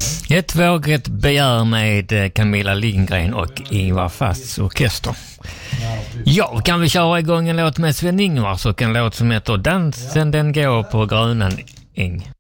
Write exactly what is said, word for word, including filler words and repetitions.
Ett vågrätt begär med Camilla Lindgren och Ingvar Fasts orkester. Ja, kan vi köra igång en låt med Sven-Ingvars och en låt som heter Dansen den går på grönan äng.